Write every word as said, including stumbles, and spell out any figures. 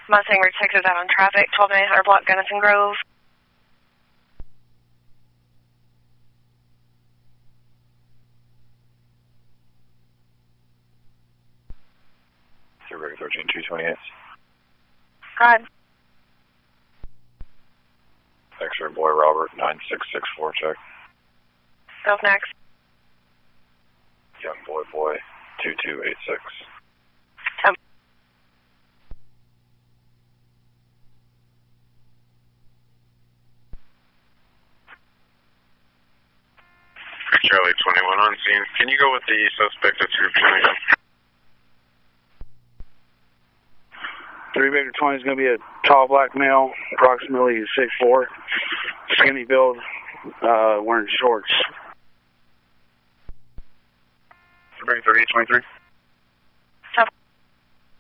Mustang Route six is out on traffic, twelve nine hundred block, Gunnison Grove. Zero thirteen two twenty eight. God. X-ray boy Robert nine six six four check. Self next. Young boy boy two two eight six. Um. Charlie twenty-one on scene. Can you go with the suspect that's reviewing? three Victor twenty is going to be a tall black male, approximately six four, skinny build, uh, wearing shorts. three thirty-eight twenty-three.